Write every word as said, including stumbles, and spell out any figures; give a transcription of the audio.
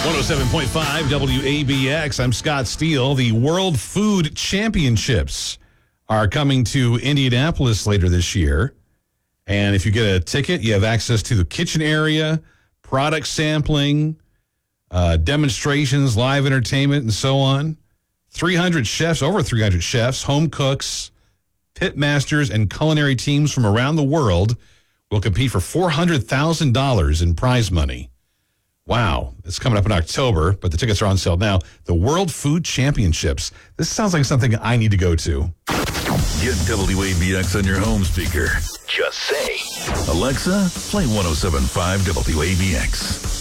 one oh seven point five W A B X. I'm Scott Steele. The World Food Championships are coming to Indianapolis later this year. And if you get a ticket, you have access to the kitchen area, product sampling, uh, demonstrations, live entertainment, and so on. three hundred chefs, over three hundred chefs, home cooks, pit masters, and culinary teams from around the world will compete for four hundred thousand dollars in prize money. Wow, it's coming up in October, but the tickets are on sale now. The World Food Championships. This sounds like something I need to go to. Get W A B X on your home speaker. Just say, Alexa, play one oh seven point five W A B X.